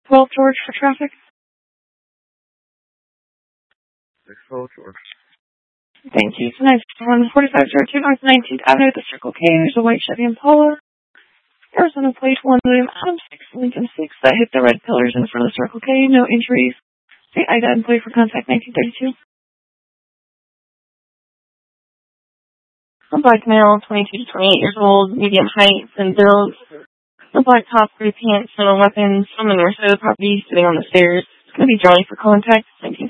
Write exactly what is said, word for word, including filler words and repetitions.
twelve George for traffic. six twelve George. Thank you. Tonight's one forty-five zero two North nineteenth Avenue at the Circle K. There's a white Chevy Impala. Arizona plate one William Adams six Lincoln six that hit the red pillars in front of the Circle K. No injuries. The I D A and plate for contact nineteen thirty-two. A black male, twenty-two to twenty-eight years old, medium height and build. A black top, gray pants, no weapons, from the north side of the property, sitting on the stairs. It's going to be Johnny for contact, nineteen